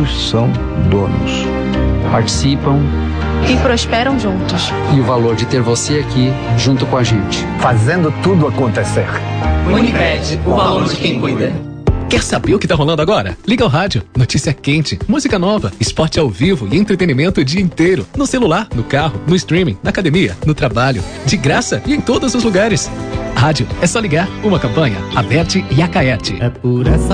todos são donos. Participam e prosperam juntos. E o valor de ter você aqui junto com a gente, fazendo tudo acontecer. Unimed, o valor de quem cuida. Quer saber o que tá rolando agora? Liga ao rádio. Notícia quente, música nova, esporte ao vivo e entretenimento o dia inteiro. No celular, no carro, no streaming, na academia, no trabalho. De graça e em todos os lugares. Rádio, é só ligar. Uma campanha, Aberte e Acaete. É por essa